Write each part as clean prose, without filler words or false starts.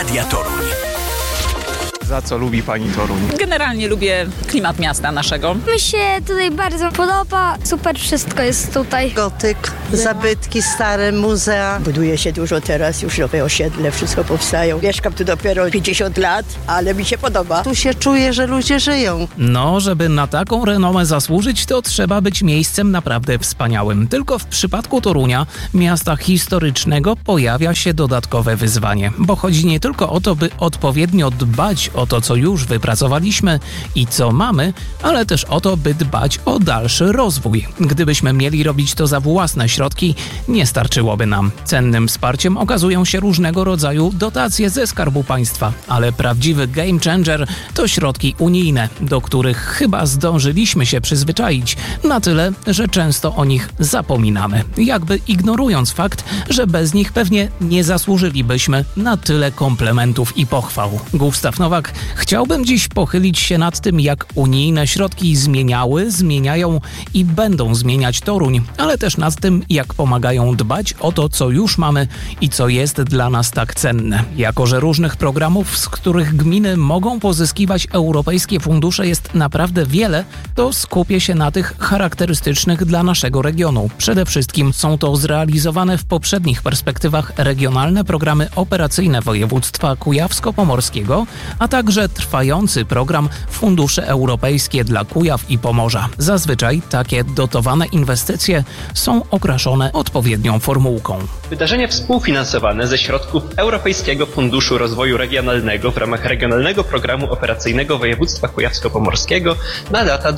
Radia Toruń. Za co lubi pani Toruń? Generalnie lubię klimat miasta naszego. Mi się tutaj bardzo podoba. Super wszystko jest tutaj. Gotyk, zabytki stare, muzea. Buduje się dużo teraz, już nowe osiedle, wszystko powstają. Mieszkam tu dopiero 50 lat, ale mi się podoba. Tu się czuje, że ludzie żyją. No, żeby na taką renomę zasłużyć, to trzeba być miejscem naprawdę wspaniałym. Tylko w przypadku Torunia, miasta historycznego, pojawia się dodatkowe wyzwanie. Bo chodzi nie tylko o to, by odpowiednio dbać o to, co już wypracowaliśmy i co mamy, ale też o to, by dbać o dalszy rozwój. Gdybyśmy mieli robić to za własne środki, nie starczyłoby nam. Cennym wsparciem okazują się różnego rodzaju dotacje ze Skarbu Państwa, ale prawdziwy game changer to środki unijne, do których chyba zdążyliśmy się przyzwyczaić na tyle, że często o nich zapominamy, jakby ignorując fakt, że bez nich pewnie nie zasłużylibyśmy na tyle komplementów i pochwał. Gustaw Nowak. Chciałbym dziś pochylić się nad tym, jak unijne środki zmieniają i będą zmieniać Toruń, ale też nad tym, jak pomagają dbać o to, co już mamy i co jest dla nas tak cenne. Jako że różnych programów, z których gminy mogą pozyskiwać europejskie fundusze, jest naprawdę wiele, to skupię się na tych charakterystycznych dla naszego regionu. Przede wszystkim są to zrealizowane w poprzednich perspektywach regionalne programy operacyjne województwa kujawsko-pomorskiego, a także trwający program Fundusze Europejskie dla Kujaw i Pomorza. Zazwyczaj takie dotowane inwestycje są okraszone odpowiednią formułką. Wydarzenie współfinansowane ze środków Europejskiego Funduszu Rozwoju Regionalnego w ramach Regionalnego Programu Operacyjnego Województwa Kujawsko-Pomorskiego na lata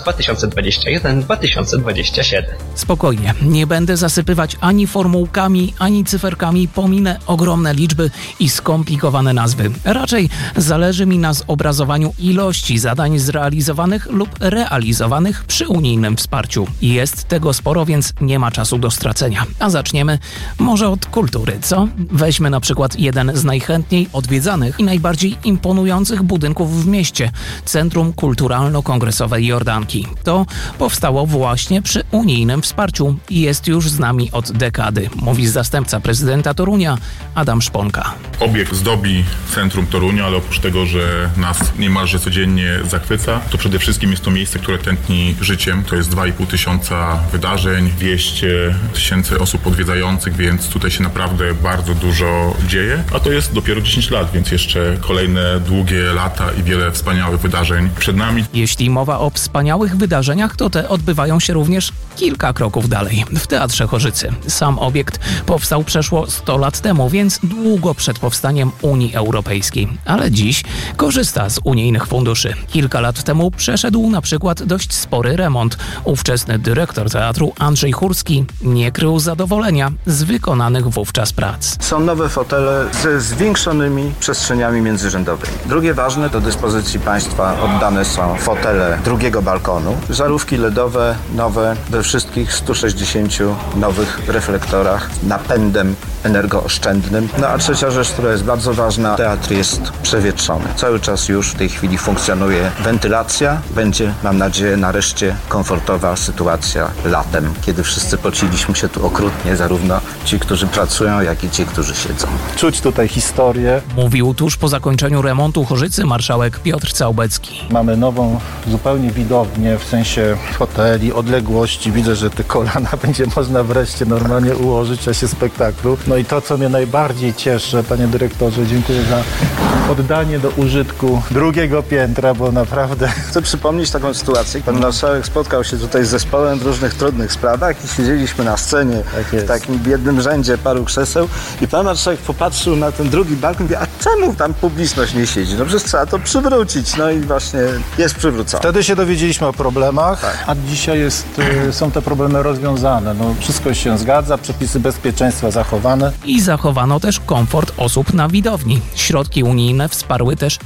2021-2027. Spokojnie, nie będę zasypywać ani formułkami, ani cyferkami, pominę ogromne liczby i skomplikowane nazwy. Raczej zależy mi na zobrazowaniu ilości zadań zrealizowanych lub realizowanych przy unijnym wsparciu. Jest tego sporo, więc nie ma czasu do stracenia. A zaczniemy może od kultury, co? Weźmy na przykład jeden z najchętniej odwiedzanych i najbardziej imponujących budynków w mieście – Centrum Kulturalno-Kongresowe Jordanki. To powstało właśnie przy unijnym wsparciu i jest już z nami od dekady, mówi zastępca prezydenta Torunia Adam Szponka. Obiekt zdobi centrum Torunia, ale oprócz tego, że nas niemalże codziennie zachwyca, to przede wszystkim jest to miejsce, które tętni życiem. To jest 2,5 tysiąca wydarzeń, 200 tysięcy osób odwiedzających, więc tutaj się naprawdę bardzo dużo dzieje. A to jest dopiero 10 lat, więc jeszcze kolejne długie lata i wiele wspaniałych wydarzeń przed nami. Jeśli mowa o wspaniałych wydarzeniach, to te odbywają się również kilka kroków dalej, w Teatrze Chorzycy. Sam obiekt powstał przeszło 100 lat temu, więc długo przed powstaniem Unii Europejskiej. Ale dziś korzysta z unijnych funduszy. Kilka lat temu przeszedł na przykład dość spory remont. Ówczesny dyrektor teatru Andrzej Chórski nie krył zadowolenia z wykonanych wówczas prac. Są nowe fotele ze zwiększonymi przestrzeniami międzyrzędowymi. Drugie ważne, do dyspozycji państwa oddane są fotele drugiego balkonu, żarówki LEDowe nowe we wszystkich 160 nowych reflektorach, napędem energooszczędnym. No a trzecia rzecz, która jest bardzo ważna, teatr jest przewietrzony. Cały czas już w tej chwili funkcjonuje wentylacja. Będzie, mam nadzieję, nareszcie komfortowa sytuacja latem, kiedy wszyscy pociliśmy się tu okrutnie, zarówno ci, którzy pracują, jak i ci, którzy siedzą. Czuć tutaj historię. Mówił tuż po zakończeniu remontu Chorzycy marszałek Piotr Całbecki. Mamy nową zupełnie widownię, w sensie hoteli, odległości. Widzę, że te kolana będzie można wreszcie normalnie ułożyć w czasie spektaklu. No i to, co mnie najbardziej cieszy, panie dyrektorze, dziękuję za oddanie do użytku drugiego piętra, bo naprawdę... Chcę przypomnieć taką sytuację. Pan marszałek spotkał się tutaj z zespołem w różnych trudnych sprawach i siedzieliśmy na scenie w takim jednym rzędzie paru krzeseł i pan marszałek popatrzył na ten drugi balkon i mówi, a czemu tam publiczność nie siedzi? No przecież trzeba to przywrócić. No i właśnie jest przywrócone. Wtedy się dowiedzieliśmy o problemach, tak. A dzisiaj są te problemy rozwiązane. No, wszystko się zgadza, przepisy bezpieczeństwa zachowane. I zachowano też komfort osób na widowni. Środki unijne wsparły też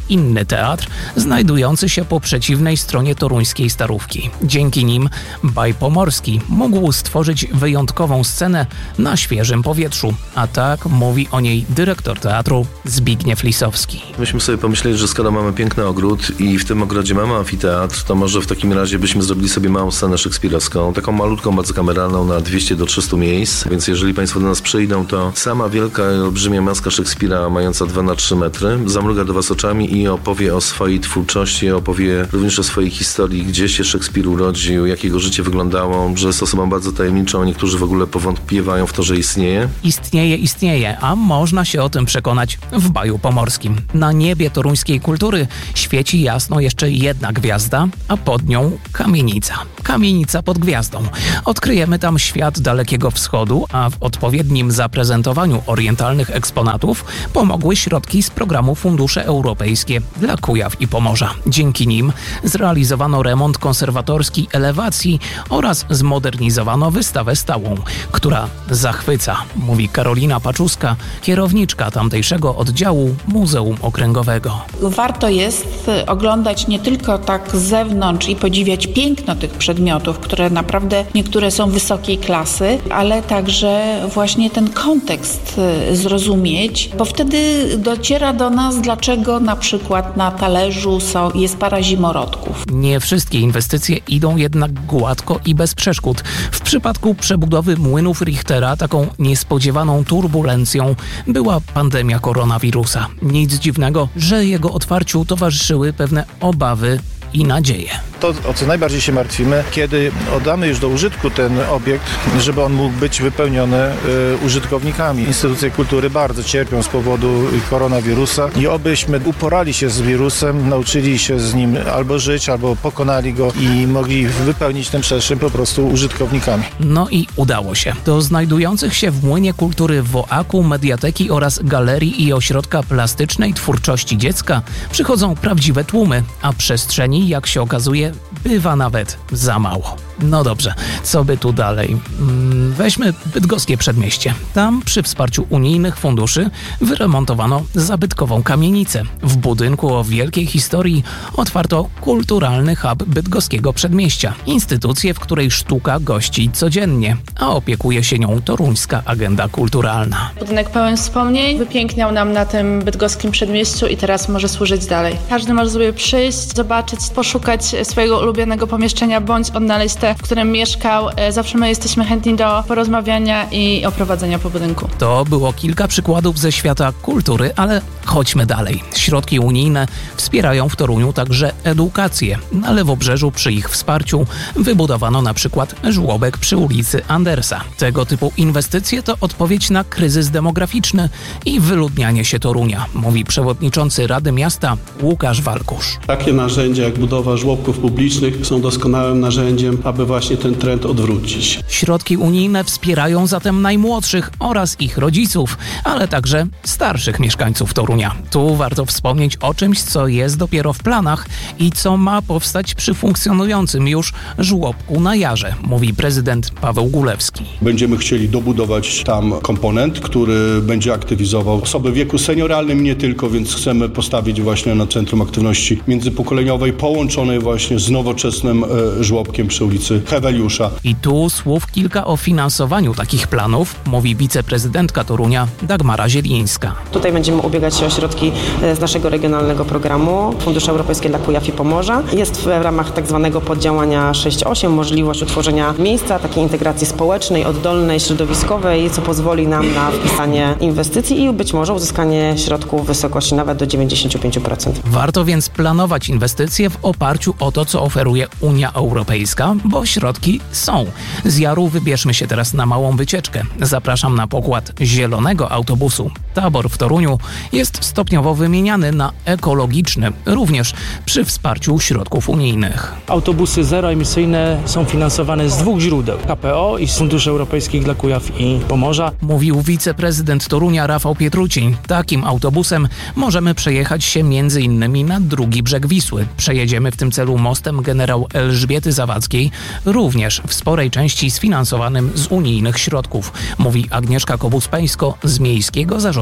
inny teatr, znajdujący się po przeciwnej stronie toruńskiej Starówki. Dzięki nim Baj Pomorski mógł stworzyć wyjątkową scenę na świeżym powietrzu, a tak mówi o niej dyrektor teatru Zbigniew Lisowski. Myśmy sobie pomyśleli, że skoro mamy piękny ogród i w tym ogrodzie mamy amfiteatr, to może w takim razie byśmy zrobili sobie małą scenę szekspirowską, taką malutką, bardzo kameralną na 200 do 300 miejsc, więc jeżeli Państwo do nas przyjdą, to sama wielka, olbrzymia maska Szekspira, mająca 2 na 3 metry, zamruga do Was oczami i opowie o swojej twórczości, opowie również o swojej historii, gdzie się Szekspir urodził, jak jego życie wyglądało, że jest osobą bardzo tajemniczą, niektórzy w ogóle powątpiewają w to, że istnieje. Istnieje, a można się o tym przekonać w Baju Pomorskim. Na niebie toruńskiej kultury świeci jasno jeszcze jedna gwiazda, a pod nią kamienica. Kamienica pod gwiazdą. Odkryjemy tam świat Dalekiego Wschodu, a w odpowiednim zaprezentowaniu orientalnych eksponatów pomogły środki z programu Fundusze Europejskie dla Kujaw i Pomorza. Dzięki nim zrealizowano remont konserwatorski elewacji oraz zmodernizowano wystawę stałą, która zachwyca, mówi Karolina Paczuska, kierowniczka tamtejszego oddziału Muzeum Okręgowego. Warto jest oglądać nie tylko tak z zewnątrz i podziwiać piękno tych przedmiotów, które naprawdę niektóre są wysokiej klasy, ale także właśnie ten kontekst zrozumieć, bo wtedy dociera do nas, dlaczego na przykład na talerzu jest para zimorodków. Nie wszystkie inwestycje idą jednak gładko i bez przeszkód. W przypadku przebudowy młynów Richtera taką niespodziewaną turbulencją była pandemia koronawirusa. Nic dziwnego, że jego otwarciu towarzyszyły pewne obawy i nadzieje. To, o co najbardziej się martwimy, kiedy oddamy już do użytku ten obiekt, żeby on mógł być wypełniony użytkownikami. Instytucje kultury bardzo cierpią z powodu koronawirusa i obyśmy uporali się z wirusem, nauczyli się z nim albo żyć, albo pokonali go i mogli wypełnić tę przestrzeń po prostu użytkownikami. No i udało się. Do znajdujących się w Młynie Kultury w Woaku mediateki oraz galerii i ośrodka plastycznej twórczości dziecka przychodzą prawdziwe tłumy, a przestrzeni, jak się okazuje, bywa nawet za mało. No dobrze, co by tu dalej? Weźmy bydgoskie przedmieście. Tam przy wsparciu unijnych funduszy wyremontowano zabytkową kamienicę. W budynku o wielkiej historii otwarto kulturalny hub bydgoskiego przedmieścia. Instytucję, w której sztuka gości codziennie, a opiekuje się nią toruńska agenda kulturalna. Budynek pełen wspomnień wypiękniał nam na tym bydgoskim przedmieściu i teraz może służyć dalej. Każdy może sobie przyjść, zobaczyć, poszukać swojego ulubionego pomieszczenia bądź odnaleźć te, w którym mieszkał. Zawsze my jesteśmy chętni do porozmawiania i oprowadzenia po budynku. To było kilka przykładów ze świata kultury, ale chodźmy dalej. Środki unijne wspierają w Toruniu także edukację. Na Lewobrzeżu przy ich wsparciu wybudowano na przykład żłobek przy ulicy Andersa. Tego typu inwestycje to odpowiedź na kryzys demograficzny i wyludnianie się Torunia, mówi przewodniczący Rady Miasta Łukasz Walkusz. Takie narzędzia jak budowa żłobków publicznych są doskonałym narzędziem, aby właśnie ten trend odwrócić. Środki unijne wspierają zatem najmłodszych oraz ich rodziców, ale także starszych mieszkańców Torunia. Tu warto wspomnieć o czymś, co jest dopiero w planach i co ma powstać przy funkcjonującym już żłobku na Jarze, mówi prezydent Paweł Gulewski. Będziemy chcieli dobudować tam komponent, który będzie aktywizował osoby w wieku senioralnym, nie tylko, więc chcemy postawić właśnie na Centrum Aktywności Międzypokoleniowej, połączonej właśnie z nowoczesnym żłobkiem przy ulicy Heweliusza. I tu słów kilka o finansowaniu takich planów, mówi wiceprezydentka Torunia Dagmara Zielińska. Tutaj będziemy ubiegać się o środki z naszego regionalnego programu Fundusze Europejskie dla Kujaw i Pomorza. Jest w ramach tak zwanego poddziałania 6.8 możliwość utworzenia miejsca takiej integracji społecznej, oddolnej, środowiskowej, co pozwoli nam na wpisanie inwestycji i być może uzyskanie środków w wysokości nawet do 95%. Warto więc planować inwestycje w oparciu o to, co oferuje Unia Europejska, bo środki są. Z Jaru wybierzmy się teraz na małą wycieczkę. Zapraszam na pokład zielonego autobusu. Tabor w Toruniu jest stopniowo wymieniany na ekologiczny, również przy wsparciu środków unijnych. Autobusy zeroemisyjne są finansowane z 2 źródeł. KPO i z Funduszy Europejskich dla Kujaw i Pomorza. Mówił wiceprezydent Torunia Rafał Pietruciń. Takim autobusem możemy przejechać się m.in. na drugi brzeg Wisły. Przejedziemy w tym celu mostem generał Elżbiety Zawadzkiej, również w sporej części sfinansowanym z unijnych środków, mówi Agnieszka Kobus-Pejsko z Miejskiego Zarządu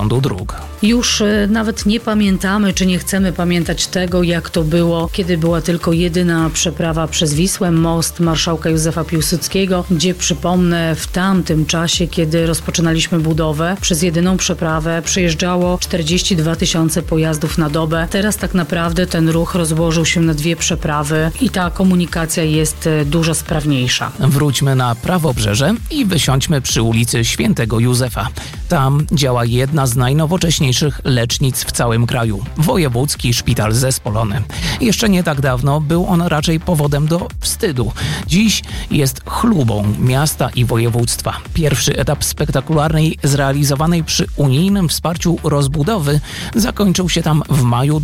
Zarządu Dróg. Już nawet nie pamiętamy, czy nie chcemy pamiętać tego, jak to było, kiedy była tylko jedyna przeprawa przez Wisłę, most marszałka Józefa Piłsudskiego, gdzie przypomnę, w tamtym czasie, kiedy rozpoczynaliśmy budowę, przez jedyną przeprawę przejeżdżało 42 000 pojazdów na dobę. Teraz tak naprawdę ten ruch rozłożył się na 2 przeprawy i ta komunikacja jest dużo sprawniejsza. Wróćmy na Prawobrzeże i wysiądźmy przy ulicy Świętego Józefa. Tam działa jedna z najnowocześniejszych lecznic w całym kraju. Wojewódzki Szpital Zespolony. Jeszcze nie tak dawno był on raczej powodem do wstydu. Dziś jest chlubą miasta i województwa. Pierwszy etap spektakularnej, zrealizowanej przy unijnym wsparciu rozbudowy, zakończył się tam w maju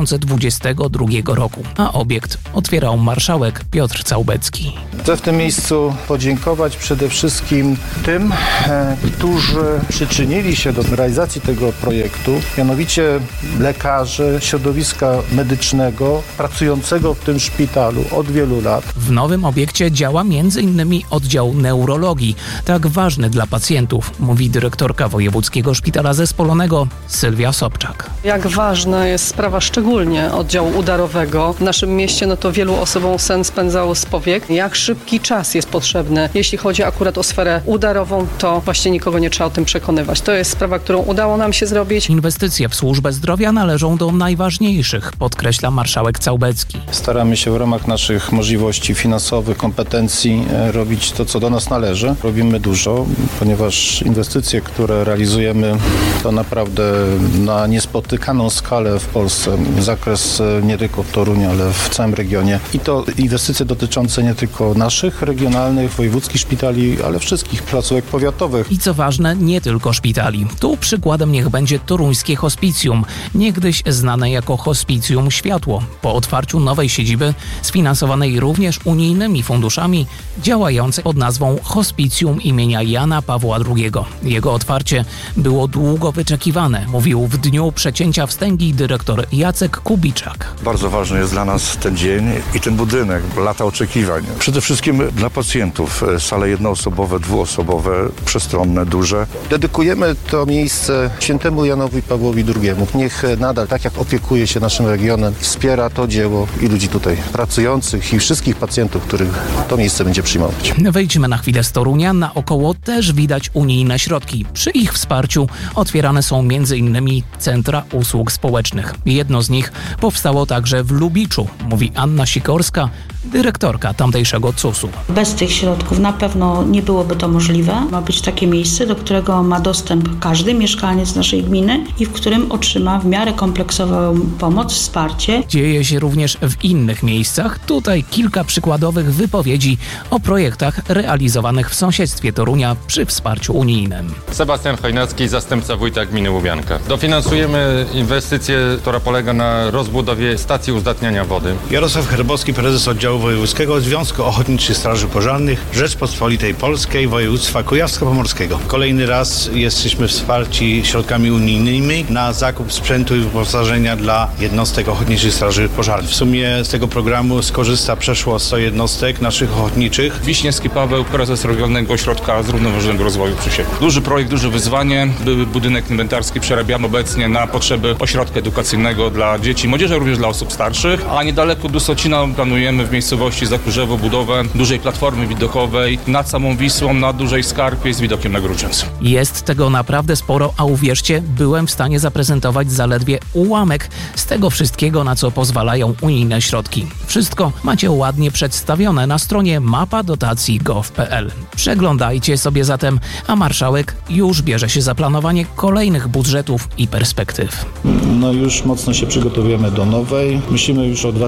2022 roku, a obiekt otwierał marszałek Piotr Całbecki. Chcę w tym miejscu podziękować przede wszystkim tym, którzy przyczynili się do realizacji tego projektu, mianowicie lekarzy, środowiska medycznego pracującego w tym szpitalu od wielu lat. W nowym obiekcie działa m.in. oddział neurologii, tak ważny dla pacjentów, mówi dyrektorka Wojewódzkiego Szpitala Zespolonego Sylwia Sobczak. Jak ważna jest sprawa szczególnie oddziału udarowego. W naszym mieście to wielu osobom sen spędzało z powiek. Jak szybki czas jest potrzebny. Jeśli chodzi akurat o sferę udarową, to właśnie nikogo nie trzeba o tym przekonywać. To jest sprawa, którą udało nam się zrobić. Inwestycje w służbę zdrowia należą do najważniejszych, podkreśla marszałek Całbecki. Staramy się w ramach naszych możliwości finansowych, kompetencji robić to, co do nas należy. Robimy dużo, ponieważ inwestycje, które realizujemy, to naprawdę na niespotykaną skalę w Polsce. Zakres nie tylko Torunia, ale w całym regionie. I to inwestycje dotyczące nie tylko naszych regionalnych, wojewódzkich szpitali, ale wszystkich placówek powiatowych. I co ważne, nie tylko szpitali. Tu przykładem niech będzie toruńskie hospicjum, niegdyś znane jako Hospicjum Światło. Po otwarciu nowej siedziby, sfinansowanej również unijnymi funduszami, działającej pod nazwą Hospicjum imienia Jana Pawła II. Jego otwarcie było długo wyczekiwane, mówił w dniu przecięcia wstęgi dyrektor Jacek Kubiczak. Bardzo ważny jest dla nas ten dzień i ten budynek, lata oczekiwań. Przede wszystkim dla pacjentów sale jednoosobowe, dwuosobowe, przestronne, duże. Dedykujemy to miejsce świętemu Janowi Pawłowi II. Niech nadal, tak jak opiekuje się naszym regionem, wspiera to dzieło i ludzi tutaj pracujących i wszystkich pacjentów, których to miejsce będzie przyjmować. Wejdźmy na chwilę z Torunia. Naokoło też widać unijne środki. Przy ich wsparciu otwierane są m.in. centra usług społecznych. Jedno z nich powstało także w Lubiczu, mówi Anna Sikorska, dyrektorka tamtejszego CUS-u. Bez tych środków na pewno nie byłoby to możliwe. Ma być takie miejsce, do którego ma dostęp każdy mieszkaniec naszej gminy i w którym otrzyma w miarę kompleksową pomoc, wsparcie. Dzieje się również w innych miejscach. Tutaj kilka przykładowych wypowiedzi o projektach realizowanych w sąsiedztwie Torunia przy wsparciu unijnym. Sebastian Chojnacki, zastępca wójta gminy Łubianka. Dofinansujemy inwestycję, która polega na rozbudowie stacji uzdatniania wody. Jarosław Herbowski, prezes oddziału wojewódzkiego Związku Ochotniczych Straży Pożarnych Rzeczpospolitej Polskiej województwa kujawsko-pomorskiego. Kolejny raz jesteśmy wsparci środkami unijnymi na zakup sprzętu i wyposażenia dla jednostek Ochotniczych Straży Pożarnych. W sumie z tego programu skorzysta przeszło 100 jednostek naszych ochotniczych. Wiśniewski Paweł, prezes Regionalnego Ośrodka Zrównoważonego Rozwoju przy siebie. Duży projekt, duże wyzwanie. Były budynek inwentarski przerabiamy obecnie na potrzeby ośrodka edukacyjnego dla dzieci, młodzieży, również dla osób starszych, a niedaleko Dusocina planujemy w miejscowości Zakurzewo budowę dużej platformy widokowej nad samą Wisłą, na dużej skarpie z widokiem na Grudziądz. Jest tego naprawdę sporo, a uwierzcie, byłem w stanie zaprezentować zaledwie ułamek z tego wszystkiego, na co pozwalają unijne środki. Wszystko macie ładnie przedstawione na stronie mapadotacji.gov.pl. Przeglądajcie sobie zatem, a marszałek już bierze się za planowanie kolejnych budżetów i perspektyw. No już mocno się przygotowujemy do nowej. Myślimy już o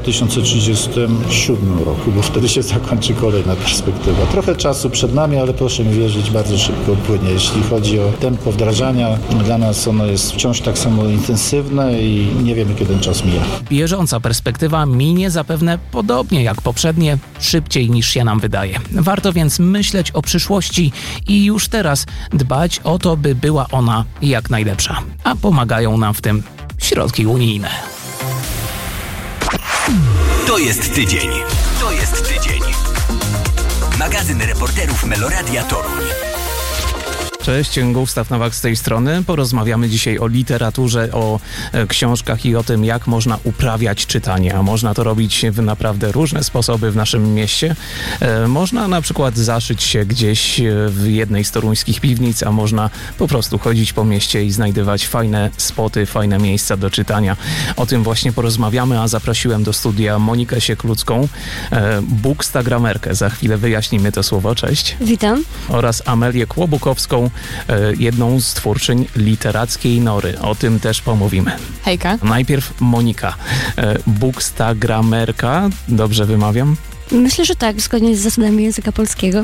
2037 roku, bo wtedy się zakończy kolejna perspektywa. Trochę czasu przed nami, ale proszę mi wierzyć, bardzo szybko płynie. Jeśli chodzi o tempo wdrażania, dla nas ono jest wciąż tak samo intensywne i nie wiemy, kiedy ten czas mija. Bieżąca perspektywa minie zapewne podobnie jak poprzednie, szybciej niż się nam wydaje. Warto więc myśleć o przyszłości i już teraz dbać o to, by była ona jak najlepsza. A pomagają nam w tym środki unijne. To jest tydzień. To jest tydzień. Magazyn reporterów Meloradia Toruń. Cześć, Gustaw Nowak z tej strony. Porozmawiamy dzisiaj o literaturze, o książkach i o tym, jak można uprawiać czytanie. A można to robić w naprawdę różne sposoby w naszym mieście. Można na przykład zaszyć się gdzieś w jednej z toruńskich piwnic, a można po prostu chodzić po mieście i znajdywać fajne spoty, fajne miejsca do czytania. O tym właśnie porozmawiamy, a zaprosiłem do studia Monikę Sieklucką, bookstagramerkę. Za chwilę wyjaśnimy to słowo. Cześć. Witam. Oraz Amelię Kłobukowską, jedną z twórczyń Literackiej Nory. O tym też pomówimy. Hejka. Najpierw Monika, bookstagramerka. Dobrze wymawiam? Myślę, że tak, zgodnie z zasadami języka polskiego.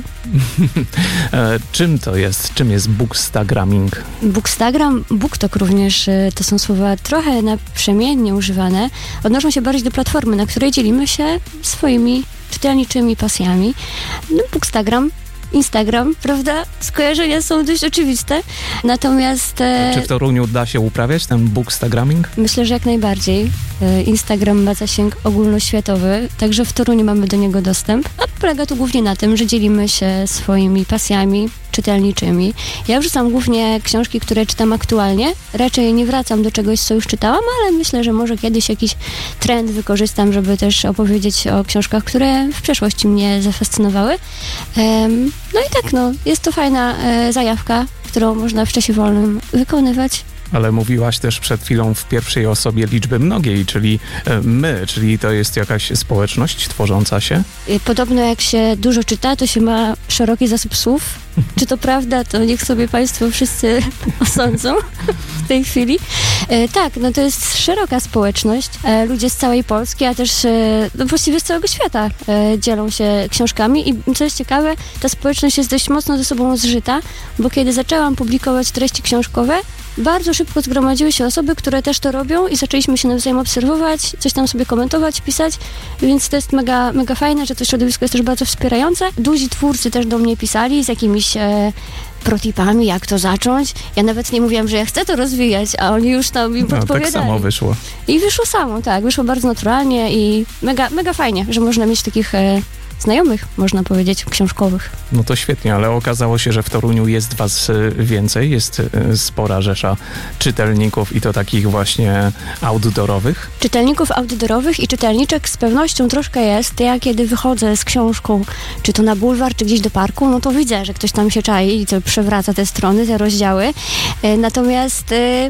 Czym to jest? Czym jest bookstagramming? Bookstagram, booktok również, to są słowa trochę naprzemiennie używane. Odnoszą się bardziej do platformy, na której dzielimy się swoimi czytelniczymi pasjami. No, bookstagram, Instagram, prawda? Skojarzenia są dość oczywiste. Natomiast... Czy w Toruniu da się uprawiać ten bookstagramming? Myślę, że jak najbardziej. Instagram ma zasięg ogólnoświatowy, także w Toruniu mamy do niego dostęp. A polega to głównie na tym, że dzielimy się swoimi pasjami czytelniczymi. Ja wrzucam głównie książki, które czytam aktualnie. Raczej nie wracam do czegoś, co już czytałam, ale myślę, że może kiedyś jakiś trend wykorzystam, żeby też opowiedzieć o książkach, które w przeszłości mnie zafascynowały. No i tak, jest to fajna zajawka, którą można w czasie wolnym wykonywać. Ale mówiłaś też przed chwilą w pierwszej osobie liczby mnogiej, czyli my, czyli to jest jakaś społeczność tworząca się? Podobno jak się dużo czyta, to się ma szeroki zasób słów. Czy to prawda, to niech sobie Państwo wszyscy osądzą w tej chwili. Tak, to jest szeroka społeczność. Ludzie z całej Polski, a też właściwie z całego świata dzielą się książkami i co jest ciekawe, ta społeczność jest dość mocno ze sobą zżyta, bo kiedy zaczęłam publikować treści książkowe, bardzo szybko zgromadziły się osoby, które też to robią i zaczęliśmy się nawzajem obserwować, coś tam sobie komentować, pisać, więc to jest mega, mega fajne, że to środowisko jest też bardzo wspierające. Duzi twórcy też do mnie pisali z jakimiś protipami, jak to zacząć. Ja nawet nie mówiłam, że ja chcę to rozwijać, a oni już tam mi podpowiadali. Tak samo wyszło. I wyszło samo, tak. Wyszło bardzo naturalnie i mega, mega fajnie, że można mieć takich znajomych, można powiedzieć, książkowych. No to świetnie, ale okazało się, że w Toruniu jest was więcej, jest spora rzesza czytelników i to takich właśnie outdoorowych. Czytelników outdoorowych i czytelniczek z pewnością troszkę jest. Ja kiedy wychodzę z książką, czy to na bulwar, czy gdzieś do parku, no to widzę, że ktoś tam się czai i to przewraca te strony, te rozdziały. Natomiast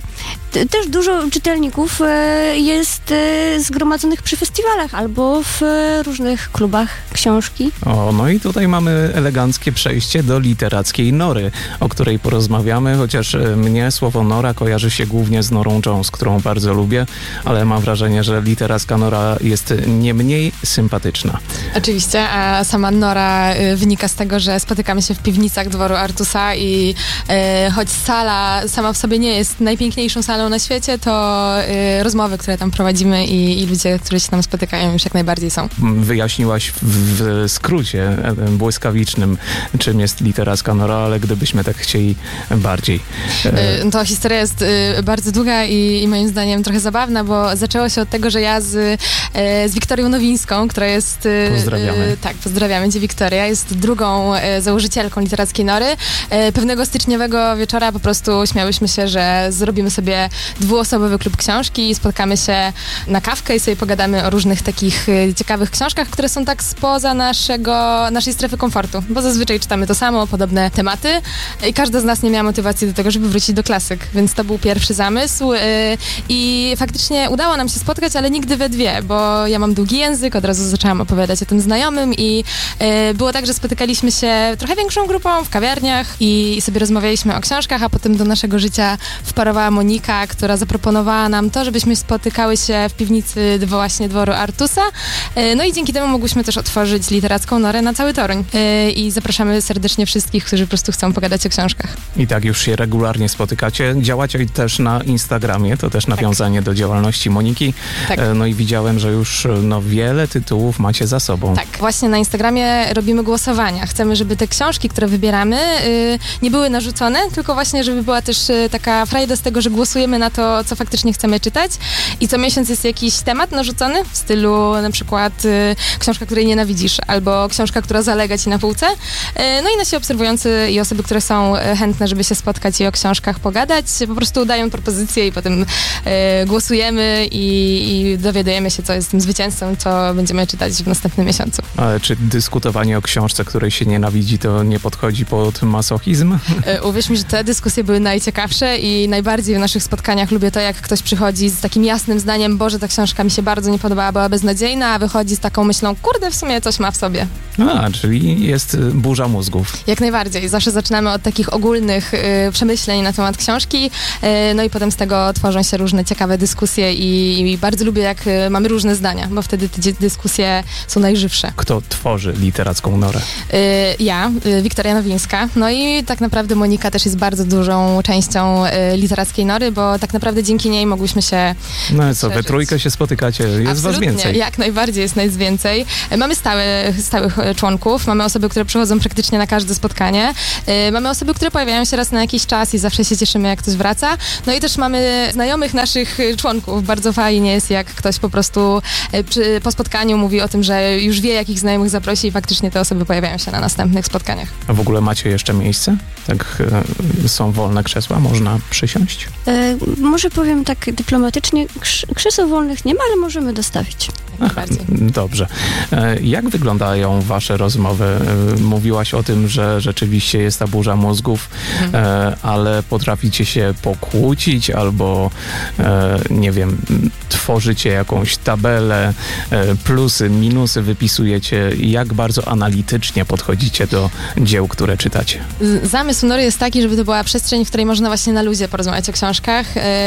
też dużo czytelników jest zgromadzonych przy festiwalach albo w różnych klubach książki. No i tutaj mamy eleganckie przejście do Literackiej Nory, o której porozmawiamy, chociaż mnie słowo Nora kojarzy się głównie z Norą Jones, którą bardzo lubię, ale mam wrażenie, że Literacka Nora jest nie mniej sympatyczna. Oczywiście, a sama Nora wynika z tego, że spotykamy się w piwnicach dworu Artusa i choć sala sama w sobie nie jest najpiękniejszą salą na świecie, to rozmowy, które tam prowadzimy i ludzie, którzy się tam spotykają, już jak najbardziej są. Wyjaśniłaś w skrócie błyskawicznym, czym jest Literacka Nora, ale gdybyśmy tak chcieli bardziej. To historia jest bardzo długa i moim zdaniem trochę zabawna, bo zaczęło się od tego, że ja z Wiktorią Nowińską, która jest... Pozdrawiamy. Tak, pozdrawiamy cię, Wiktoria. Jest drugą założycielką Literackiej Nory. Pewnego styczniowego wieczora po prostu śmiałyśmy się, że zrobimy sobie dwuosobowy klub książki i spotkamy się na kawkę i sobie pogadamy o różnych takich ciekawych książkach, które są tak spoza naszej strefy komfortu, bo zazwyczaj czytamy to samo, podobne tematy i każda z nas nie miała motywacji do tego, żeby wrócić do klasyk, więc to był pierwszy zamysł i faktycznie udało nam się spotkać, ale nigdy we dwie, bo ja mam długi język, od razu zaczęłam opowiadać o tym znajomym i było tak, że spotykaliśmy się trochę większą grupą w kawiarniach i sobie rozmawialiśmy o książkach, a potem do naszego życia wparowała Monika, która zaproponowała nam to, żebyśmy spotykały się w piwnicy właśnie dworu Artusa, no i dzięki temu mogłyśmy też otworzyć Literacką Norę na cały Toruń i zapraszamy serdecznie wszystkich, którzy po prostu chcą pogadać o książkach. I tak już się regularnie spotykacie. Działacie też na Instagramie, to też nawiązanie do działalności Moniki. Tak. No i widziałem, że już wiele tytułów macie za sobą. Tak, właśnie na Instagramie robimy głosowania. Chcemy, żeby te książki, które wybieramy, nie były narzucone, tylko właśnie, żeby była też taka frajda z tego, że głosujemy decydujemy na to, co faktycznie chcemy czytać i co miesiąc jest jakiś temat narzucony w stylu na przykład książka, której nienawidzisz, albo książka, która zalega ci na półce. No i nasi obserwujący i osoby, które są chętne, żeby się spotkać i o książkach pogadać, po prostu dają propozycje i potem głosujemy i dowiadujemy się, co jest tym zwycięzcą, co będziemy czytać w następnym miesiącu. Ale czy dyskutowanie o książce, której się nienawidzi, to nie podchodzi pod masochizm? Uwierz mi, że te dyskusje były najciekawsze i najbardziej w naszych spotkaniach lubię to, jak ktoś przychodzi z takim jasnym zdaniem: Boże, ta książka mi się bardzo nie podobała, była beznadziejna, a wychodzi z taką myślą: kurde, w sumie coś ma w sobie. Czyli jest burza mózgów. Jak najbardziej. Zawsze zaczynamy od takich ogólnych przemyśleń na temat książki, no i potem z tego tworzą się różne ciekawe dyskusje i bardzo lubię, jak mamy różne zdania, bo wtedy te dyskusje są najżywsze. Kto tworzy literacką norę? Ja, Wiktoria Nowińska. No i tak naprawdę Monika też jest bardzo dużą częścią literackiej nory, bo tak naprawdę dzięki niej mogłyśmy się No i co, we trójkę się spotykacie, jest Absolutnie, was więcej. Jak najbardziej jest nas więcej. Mamy stałych członków, mamy osoby, które przychodzą praktycznie na każde spotkanie, mamy osoby, które pojawiają się raz na jakiś czas i zawsze się cieszymy, jak ktoś wraca. No i też mamy znajomych naszych członków. Bardzo fajnie jest, jak ktoś po prostu po spotkaniu mówi o tym, że już wie, jakich znajomych zaprosi i faktycznie te osoby pojawiają się na następnych spotkaniach. A w ogóle macie jeszcze miejsce? Tak, są wolne krzesła, można przysiąść? Może powiem tak dyplomatycznie, krzeseł wolnych nie ma, ale możemy dostawić. Dobrze. Jak wyglądają wasze rozmowy? Mówiłaś o tym, że rzeczywiście jest ta burza mózgów, ale potraficie się pokłócić albo, nie wiem, tworzycie jakąś tabelę, plusy, minusy wypisujecie. Jak bardzo analitycznie podchodzicie do dzieł, które czytacie? Zamysł Nory jest taki, żeby to była przestrzeń, w której można właśnie na luzie porozmawiać o książkach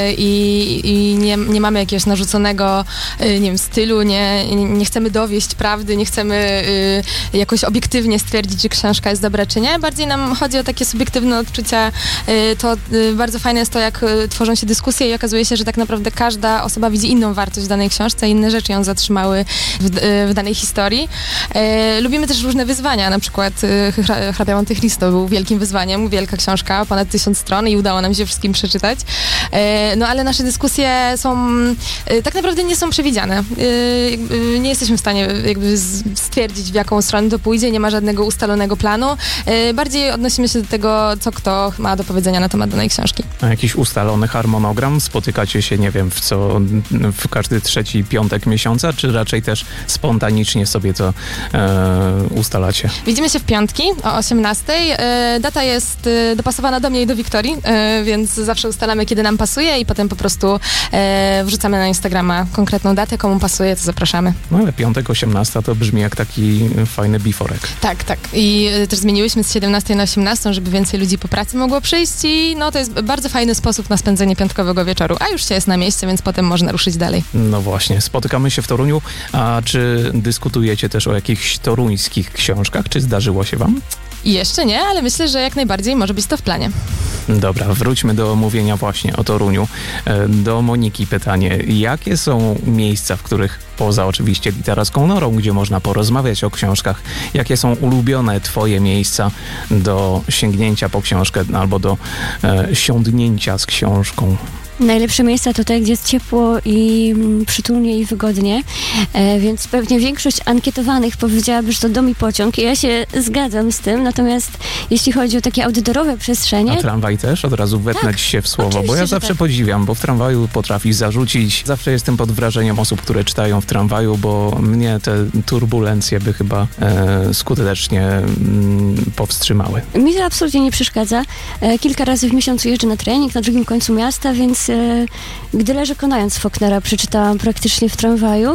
i nie mamy jakiegoś narzuconego, nie wiem, stylu, nie chcemy dowieść prawdy, nie chcemy jakoś obiektywnie stwierdzić, czy książka jest dobra, czy nie. Bardziej nam chodzi o takie subiektywne odczucia. To bardzo fajne jest to, jak tworzą się dyskusje i okazuje się, że tak naprawdę każda osoba widzi inną wartość w danej książce, inne rzeczy ją zatrzymały w danej historii. Lubimy też różne wyzwania, na przykład Hrabia Monte Cristo był wielkim wyzwaniem, wielka książka, ponad 1000 stron i udało nam się wszystkim przeczytać. No ale nasze dyskusje tak naprawdę nie są przewidziane. Nie jesteśmy w stanie jakby stwierdzić, w jaką stronę to pójdzie, nie ma żadnego ustalonego planu. Bardziej odnosimy się do tego, co kto ma do powiedzenia na temat danej książki. A jakiś ustalony harmonogram? Spotykacie się, nie wiem, w każdy trzeci piątek miesiąca, czy raczej też spontanicznie sobie to ustalacie? Widzimy się w piątki o 18:00. Data jest dopasowana do mnie i do Wiktorii, więc zawsze ustalamy, kiedy nam pasuje i potem po prostu wrzucamy na Instagrama konkretną datę, komu pasuje, to zapraszamy. No ale piątek 18 to brzmi jak taki fajny biforek. Tak. I też zmieniłyśmy z 17 na 18, żeby więcej ludzi po pracy mogło przyjść i no to jest bardzo fajny sposób na spędzenie piątkowego wieczoru, a już się jest na mieście, więc potem można ruszyć dalej. No właśnie, spotykamy się w Toruniu, a czy dyskutujecie też o jakichś toruńskich książkach? Czy zdarzyło się wam? Jeszcze nie, ale myślę, że jak najbardziej może być to w planie. Dobra, wróćmy do mówienia właśnie o Toruniu. Do Moniki pytanie. Jakie są miejsca, w których poza oczywiście literacką norą, gdzie można porozmawiać o książkach, jakie są ulubione twoje miejsca do sięgnięcia po książkę albo do siądnięcia z książką? Najlepsze miejsca to te, gdzie jest ciepło i przytulnie i wygodnie, więc pewnie większość ankietowanych powiedziałaby, że to dom i pociąg i ja się zgadzam z tym, natomiast jeśli chodzi o takie outdoorowe przestrzenie... A tramwaj też? Od razu wepnąć się w słowo, bo ja zawsze podziwiam, bo w tramwaju potrafisz zarzucić. Zawsze jestem pod wrażeniem osób, które czytają w tramwaju, bo mnie te turbulencje by chyba skutecznie powstrzymały. Mi to absolutnie nie przeszkadza. Kilka razy w miesiącu jeżdżę na trening na drugim końcu miasta, więc gdy leżę konając Faulknera, przeczytałam praktycznie w tramwaju,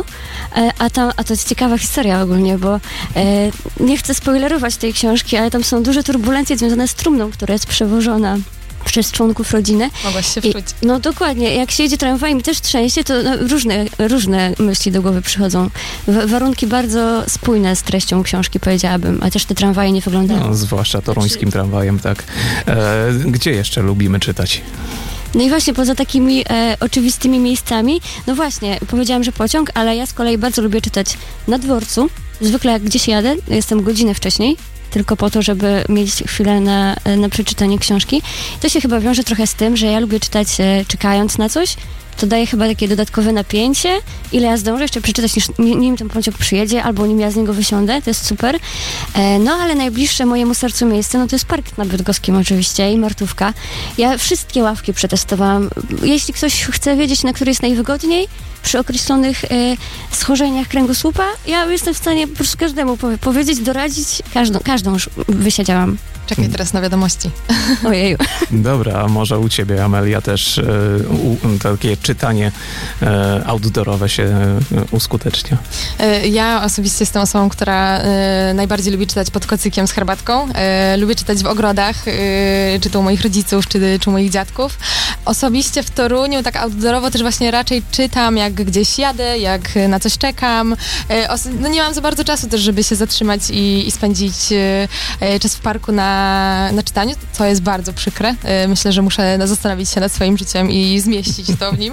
a to jest ciekawa historia ogólnie, bo nie chcę spoilerować tej książki, ale tam są duże turbulencje związane z trumną, która jest przewożona przez członków rodziny. Mogłaś się wczuć. No dokładnie, jak się jedzie tramwajem i też trzęsie, to różne myśli do głowy przychodzą. Warunki bardzo spójne z treścią książki, powiedziałabym, a też te tramwaje nie wyglądają. No, zwłaszcza toruńskim tramwajem, tak. Gdzie jeszcze lubimy czytać? No i właśnie poza takimi oczywistymi miejscami, no właśnie, powiedziałam, że pociąg, ale ja z kolei bardzo lubię czytać na dworcu. Zwykle jak gdzieś jadę, jestem godzinę wcześniej, tylko po to, żeby mieć chwilę na przeczytanie książki. To się chyba wiąże trochę z tym, że ja lubię czytać czekając na coś. To daje chyba takie dodatkowe napięcie, ile ja zdążę jeszcze przeczytać, nim ten pociąg przyjedzie, albo nim ja z niego wysiądę, to jest super. No ale najbliższe mojemu sercu miejsce, no to jest park na Bydgoskim oczywiście i Martówka. Ja wszystkie ławki przetestowałam. Jeśli ktoś chce wiedzieć, na której jest najwygodniej, przy określonych schorzeniach kręgosłupa, ja jestem w stanie po prostu każdemu powiedzieć, doradzić, każdą już wysiedziałam. Czekaj teraz na wiadomości. Ojeju. Dobra, a może u ciebie, Amelia, też takie czytanie outdoorowe się uskutecznia? Ja osobiście jestem osobą, która najbardziej lubi czytać pod kocykiem z herbatką. Lubię czytać w ogrodach, czy to u moich rodziców, czy u moich dziadków. Osobiście w Toruniu, tak outdoorowo też właśnie raczej czytam, jak gdzieś jadę, jak na coś czekam. No nie mam za bardzo czasu też, żeby się zatrzymać i spędzić czas w parku na czytaniu, co jest bardzo przykre. Myślę, że muszę zastanowić się nad swoim życiem i zmieścić to w nim.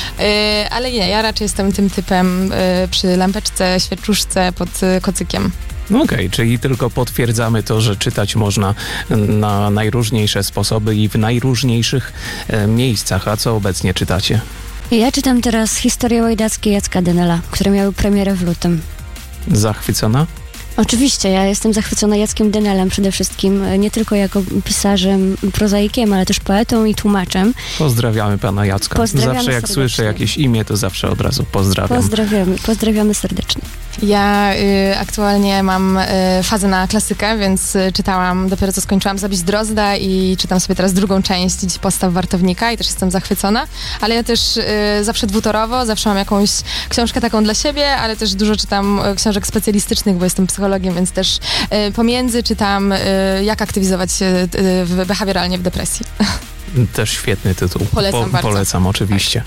Ale nie, ja raczej jestem tym typem przy lampeczce, świeczuszce pod kocykiem. Okej, czyli tylko potwierdzamy to, że czytać można na najróżniejsze sposoby i w najróżniejszych miejscach. A co obecnie czytacie? Ja czytam teraz Historie łajdackie Jacka Dynela, które miały premierę w lutym. Zachwycona? Oczywiście, ja jestem zachwycona Jackiem Dynelem przede wszystkim, nie tylko jako pisarzem, prozaikiem, ale też poetą i tłumaczem. Pozdrawiamy pana Jacka. Pozdrawiamy zawsze jak serdecznie. Słyszę jakieś imię, to zawsze od razu pozdrawiam. Pozdrawiamy serdecznie. Ja aktualnie mam fazę na klasykę, więc czytałam, dopiero co skończyłam Zabić Drozda i czytam sobie teraz drugą część Postaw Wartownika i też jestem zachwycona, ale ja też zawsze dwutorowo, zawsze mam jakąś książkę taką dla siebie, ale też dużo czytam książek specjalistycznych, bo jestem psychologiem, więc też pomiędzy czytam jak aktywizować się behawioralnie w depresji. Też świetny tytuł. Polecam bardzo. Polecam oczywiście.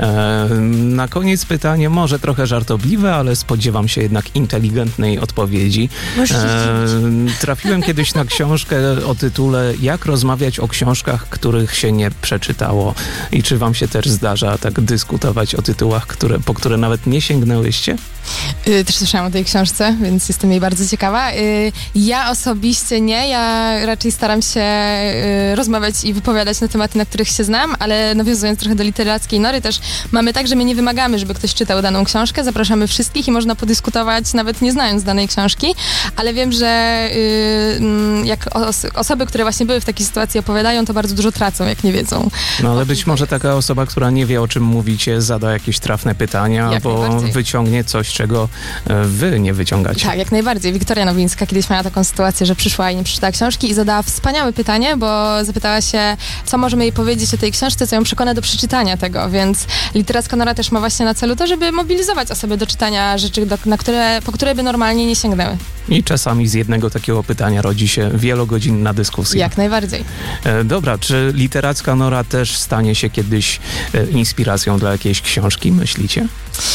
Na koniec pytanie, może trochę żartobliwe, ale spodziewam się jednak inteligentnej odpowiedzi. Trafiłem kiedyś na książkę o tytule Jak rozmawiać o książkach, których się nie przeczytało. I czy wam się też zdarza tak dyskutować o tytułach, po które nawet nie sięgnęłyście? Też słyszałam o tej książce, więc jestem jej bardzo ciekawa. Ja osobiście nie, ja raczej staram się rozmawiać i wypowiadać na tematy, na których się znam, ale nawiązując trochę do literackiej nory też mamy tak, że my nie wymagamy, żeby ktoś czytał daną książkę, zapraszamy wszystkich i można podyskutować nawet nie znając danej książki, ale wiem, że jak osoby, które właśnie były w takiej sytuacji opowiadają, to bardzo dużo tracą, jak nie wiedzą. No ale być może taka osoba, która nie wie, o czym mówicie, zada jakieś trafne pytania, albo wyciągnie coś, czego wy nie wyciągacie. Tak, jak najbardziej. Wiktoria Nowińska kiedyś miała taką sytuację, że przyszła i nie przeczytała książki i zadała wspaniałe pytanie, bo zapytała się, co możemy jej powiedzieć o tej książce, co ją przekona do przeczytania tego, więc Literacka Nora też ma właśnie na celu to, żeby mobilizować osoby do czytania rzeczy, po które by normalnie nie sięgnęły. I czasami z jednego takiego pytania rodzi się wielogodzinna dyskusja. Jak najbardziej. Dobra, czy Literacka Nora też stanie się kiedyś inspiracją dla jakiejś książki, myślicie?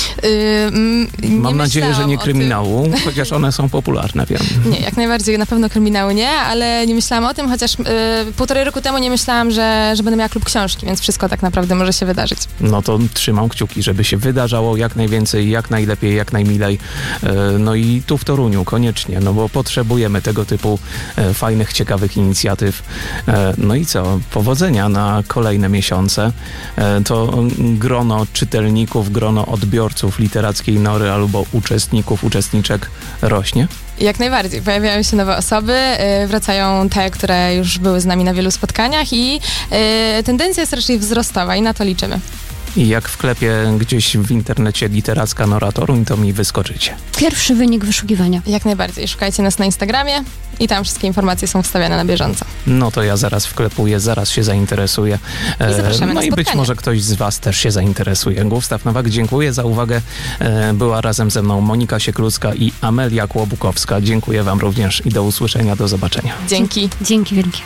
Mam nadzieję, że nie kryminału, chociaż one są popularne, wiem. Nie, jak najbardziej, na pewno kryminału nie, ale nie myślałam o tym, chociaż 1,5 roku temu nie myślałam, że będę miała klub książki, więc wszystko tak naprawdę może się wydarzyć. No to trzymam kciuki, żeby się wydarzało jak najwięcej, jak najlepiej, jak najmilej. No i tu w Toruniu koniecznie, no bo potrzebujemy tego typu fajnych, ciekawych inicjatyw. No i co? Powodzenia na kolejne miesiące. To grono czytelników, grono odbiorców Literackiej Nory albo uczestniczek rośnie? Jak najbardziej. Pojawiają się nowe osoby, wracają te, które już były z nami na wielu spotkaniach i tendencja jest raczej wzrostowa i na to liczymy. I jak wklepię gdzieś w internecie Literacka Nora Toruń, to mi wyskoczycie. Pierwszy wynik wyszukiwania. Jak najbardziej. Szukajcie nas na Instagramie i tam wszystkie informacje są wstawiane na bieżąco. No to ja zaraz wklepuję, zaraz się zainteresuję. I zapraszamy na i być może ktoś z was też się zainteresuje. Gustaw Nowak, dziękuję za uwagę. Była razem ze mną Monika Sieklucka i Amelia Kłobukowska. Dziękuję wam również i do usłyszenia, do zobaczenia. Dzięki. Dzięki wielkie.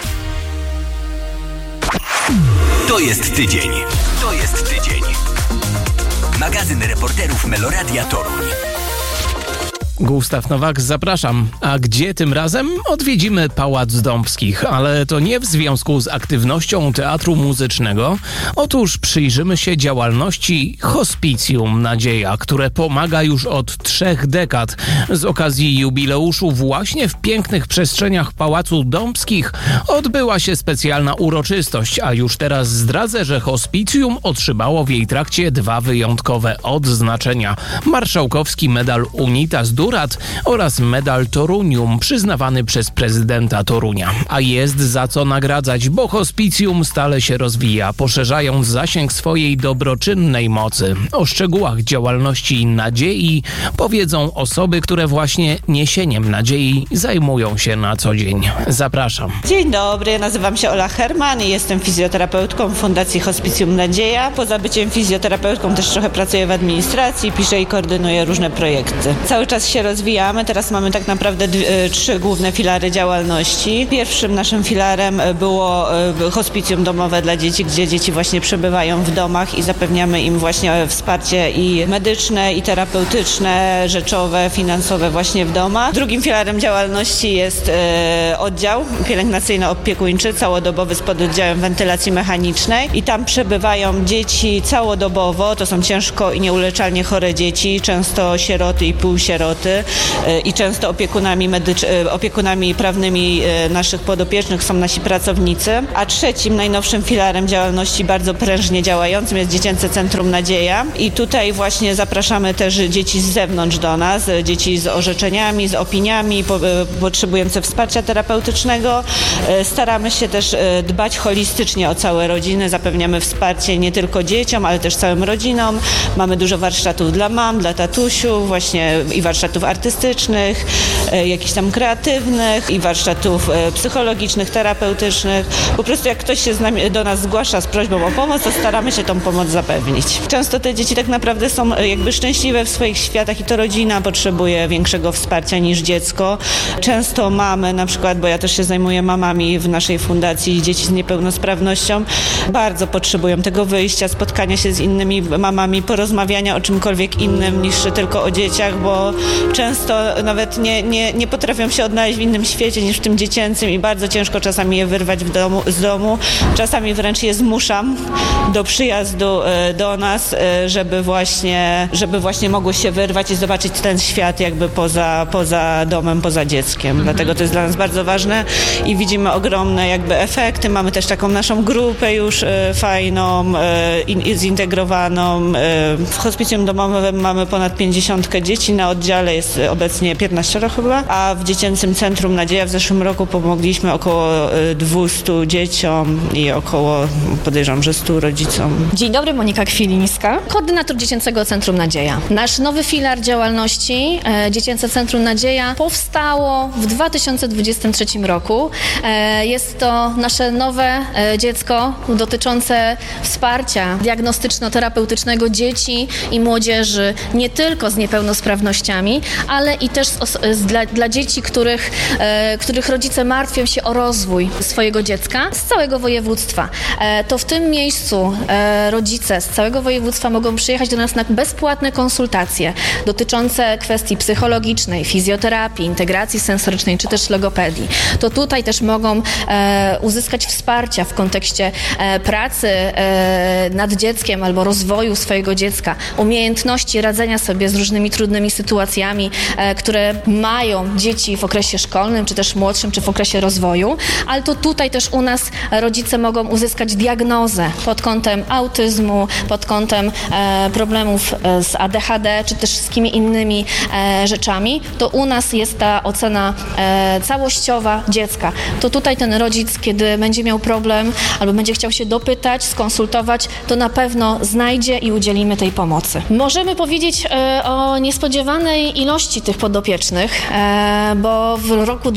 To jest tydzień. To jest tydzień. Magazyn reporterów Meloradia Toruń. Gustaw Nowak, zapraszam. A gdzie tym razem? Odwiedzimy Pałac Dąbskich, ale to nie w związku z aktywnością Teatru Muzycznego. Otóż przyjrzymy się działalności Hospicjum Nadzieja, które pomaga już od 3 dekad. Z okazji jubileuszu właśnie w pięknych przestrzeniach Pałacu Dąbskich odbyła się specjalna uroczystość, a już teraz zdradzę, że Hospicjum otrzymało w jej trakcie 2 wyjątkowe odznaczenia. Marszałkowski Medal Unitas Durat oraz Medal Torunium przyznawany przez prezydenta Torunia. A jest za co nagradzać, bo Hospicjum stale się rozwija, poszerzając zasięg swojej dobroczynnej mocy. O szczegółach działalności Nadziei powiedzą osoby, które właśnie niesieniem nadziei zajmują się na co dzień. Zapraszam. Dzień dobry, nazywam się Ola Herman i jestem fizjoterapeutką w Fundacji Hospicjum Nadzieja. Poza byciem fizjoterapeutką też trochę pracuję w administracji, piszę i koordynuję różne projekty. Cały czas się rozwijamy, teraz mamy tak naprawdę 3 główne filary działalności. Pierwszym naszym filarem było hospicjum domowe dla dzieci, gdzie dzieci właśnie przebywają w domach i zapewniamy im właśnie wsparcie i medyczne, i terapeutyczne, rzeczowe, finansowe właśnie w domach. Drugim filarem działalności jest oddział pielęgnacyjno-opiekuńczy, całodobowy z pododdziałem wentylacji mechanicznej i tam przebywają dzieci całodobowo, to są ciężko i nieuleczalnie chore dzieci, często sieroty i półsieroty i często opiekunami prawnymi naszych podopiecznych są nasi pracownicy. A trzecim, najnowszym filarem działalności, bardzo prężnie działającym, jest Dziecięce Centrum Nadzieja i tutaj właśnie zapraszamy też dzieci z zewnątrz do nas, dzieci z orzeczeniami, z opiniami, potrzebujące wsparcia terapeutycznego. Staramy się też dbać holistycznie o całe rodziny, zapewniamy wsparcie nie tylko dzieciom, ale też całym rodzinom. Mamy dużo warsztatów dla mam, dla tatusiów, właśnie i warsztatów artystycznych, jakichś tam kreatywnych i warsztatów psychologicznych, terapeutycznych. Po prostu jak ktoś się do nas zgłasza z prośbą o pomoc, to staramy się tą pomoc zapewnić. Często te dzieci tak naprawdę są jakby szczęśliwe w swoich światach i to rodzina potrzebuje większego wsparcia niż dziecko. Często mamy na przykład, bo ja też się zajmuję mamami w naszej fundacji, dzieci z niepełnosprawnością, bardzo potrzebują tego wyjścia, spotkania się z innymi mamami, porozmawiania o czymkolwiek innym niż tylko o dzieciach, bo często nawet nie potrafią się odnaleźć w innym świecie niż w tym dziecięcym i bardzo ciężko czasami je wyrwać z domu. Czasami wręcz je zmuszam do przyjazdu do nas, żeby właśnie mogły się wyrwać i zobaczyć ten świat jakby poza domem, poza dzieckiem. Dlatego to jest dla nas bardzo ważne i widzimy ogromne jakby efekty. Mamy też taką naszą grupę już fajną, zintegrowaną. W hospicjum domowym mamy ponad 50 dzieci, na oddziale jest obecnie 15 chyba, a w Dziecięcym Centrum Nadzieja w zeszłym roku pomogliśmy około 200 dzieciom i około, podejrzewam, że 100 rodzicom. Dzień dobry, Monika Kwilińska, koordynator Dziecięcego Centrum Nadzieja. Nasz nowy filar działalności, Dziecięce Centrum Nadzieja, powstało w 2023 roku. Jest to nasze nowe dziecko dotyczące wsparcia diagnostyczno-terapeutycznego dzieci i młodzieży, nie tylko z niepełnosprawnościami, ale i też dla dzieci, których rodzice martwią się o rozwój swojego dziecka z całego województwa. To w tym miejscu rodzice z całego województwa mogą przyjechać do nas na bezpłatne konsultacje dotyczące kwestii psychologicznej, fizjoterapii, integracji sensorycznej czy też logopedii. To tutaj też mogą uzyskać wsparcia w kontekście pracy nad dzieckiem albo rozwoju swojego dziecka, umiejętności radzenia sobie z różnymi trudnymi sytuacjami, które mają dzieci w okresie szkolnym, czy też młodszym, czy w okresie rozwoju, ale to tutaj też u nas rodzice mogą uzyskać diagnozę pod kątem autyzmu, pod kątem problemów z ADHD, czy też z jakimi innymi rzeczami. To u nas jest ta ocena całościowa dziecka. To tutaj ten rodzic, kiedy będzie miał problem albo będzie chciał się dopytać, skonsultować, to na pewno znajdzie i udzielimy tej pomocy. Możemy powiedzieć o niespodziewanej ilości tych podopiecznych, bo w roku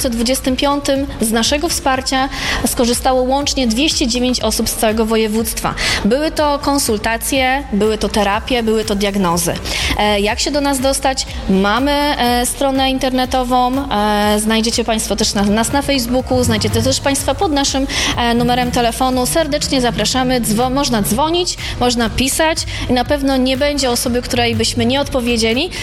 2025 z naszego wsparcia skorzystało łącznie 209 osób z całego województwa. Były to konsultacje, były to terapie, były to diagnozy. Jak się do nas dostać? Mamy stronę internetową, znajdziecie Państwo też nas na Facebooku, znajdziecie też Państwa pod naszym numerem telefonu. Serdecznie zapraszamy, można dzwonić, można pisać i na pewno nie będzie osoby, której byśmy nie odpowiedzieli, bo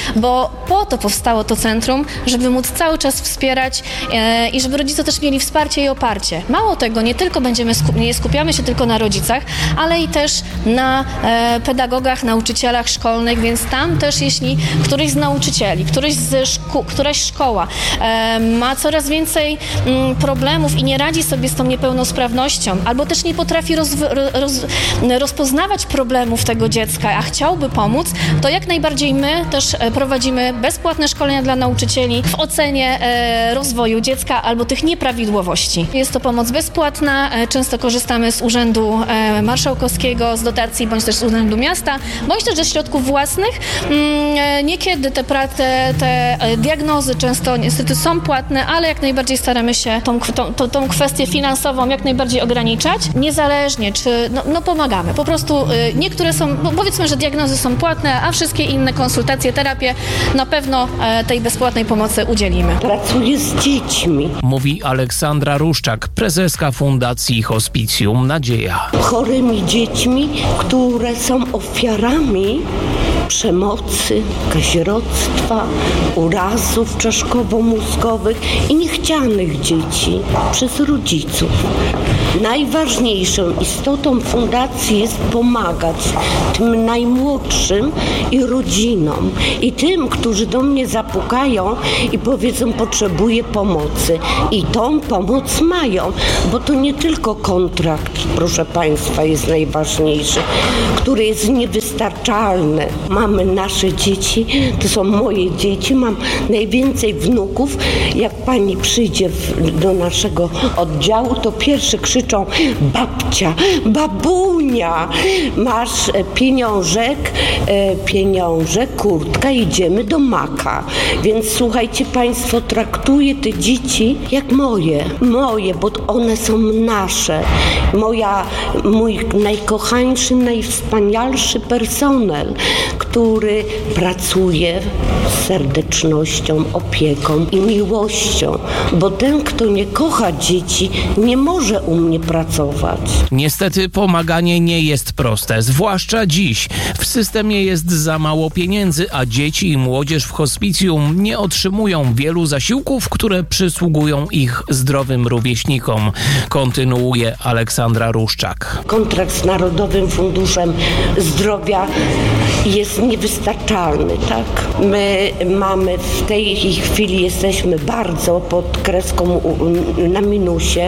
po to powstało to centrum, żeby móc cały czas wspierać i żeby rodzice też mieli wsparcie i oparcie. Mało tego, nie tylko nie skupiamy się tylko na rodzicach, ale i też na pedagogach, nauczycielach szkolnych, więc tam też jeśli któryś z nauczycieli, któraś szkoła ma coraz więcej problemów i nie radzi sobie z tą niepełnosprawnością, albo też nie potrafi rozpoznawać problemów tego dziecka, a chciałby pomóc, to jak najbardziej my też prowadzimy bezpłatne szkolenia dla nauczycieli w ocenie rozwoju dziecka albo tych nieprawidłowości. Jest to pomoc bezpłatna, często korzystamy z Urzędu Marszałkowskiego, z dotacji, bądź też z Urzędu Miasta, bądź też ze środków własnych. Niekiedy te diagnozy często niestety są płatne, ale jak najbardziej staramy się tą kwestię finansową jak najbardziej ograniczać. Niezależnie, czy pomagamy. Po prostu niektóre są, powiedzmy, że diagnozy są płatne, a wszystkie inne konsultacje, terapie na pewno tej bezpłatnej pomocy udzielimy. Pracuję z dziećmi. Mówi Aleksandra Ruszczak, prezeska Fundacji Hospicjum Nadzieja. Chorymi dziećmi, które są ofiarami przemocy, kazirodztwa, urazów czaszkowo-mózgowych i niechcianych dzieci przez rodziców. Najważniejszą istotą fundacji jest pomagać tym najmłodszym i rodzinom i tym, którzy do mnie zapukają i powiedzą, potrzebuję pomocy. I tą pomoc mają, bo to nie tylko kontrakt, proszę Państwa, jest najważniejszy, który jest niewystarczalny. Mamy nasze dzieci, to są moje dzieci, mam najwięcej wnuków. Jak pani przyjdzie do naszego oddziału, to pierwsze krzyczą: babcia, babunia, masz pieniążek, kurtka, idziemy do Maka. Więc słuchajcie Państwo, traktuję te dzieci jak moje, bo one są nasze. Mój najkochańszy, najwspanialszy personel, który pracuje z serdecznością, opieką i miłością, bo ten, kto nie kocha dzieci, nie może u mnie pracować. Niestety pomaganie nie jest proste, zwłaszcza dziś. W systemie jest za mało pieniędzy, a dzieci i młodzież w hospicjum nie otrzymują wielu zasiłków, które przysługują ich zdrowym rówieśnikom. Kontynuuje Aleksandra Ruszczak. Kontrakt z Narodowym Funduszem Zdrowia jest niewystarczalny, tak? My mamy w tej chwili, jesteśmy bardzo pod kreską na minusie.